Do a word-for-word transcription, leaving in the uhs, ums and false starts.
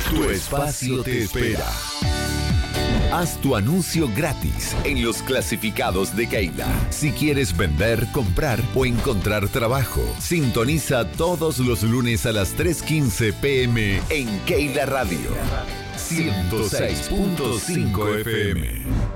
Tu espacio te espera. Haz tu anuncio gratis en los clasificados de Keila. Si quieres vender, comprar o encontrar trabajo, sintoniza todos los lunes a las tres quince pm en Keila Radio ciento seis punto cinco F M.